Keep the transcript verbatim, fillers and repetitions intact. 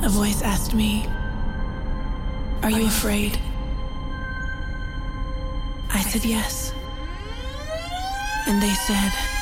A voice asked me, "Are you afraid?" I said yes. And they said,